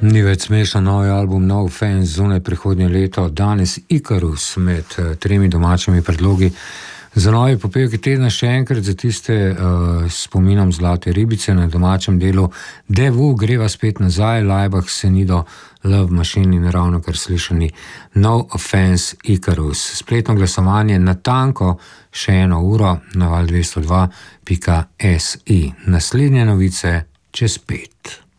Ni več smešno, novi album No Offense zunaj prihodnje leto, danes Ikarus med tremi domačimi predlogi. Za novi popevki tedna še enkrat za tiste spominom Zlate ribice na domačem delu Devu greva spet nazaj, Laibach, Senido, Love Machine in ravno kar slišani No Offense Ikarus. Spletno glasovanje natanko še 1 uro na val202.si. Naslednje novice čez 5.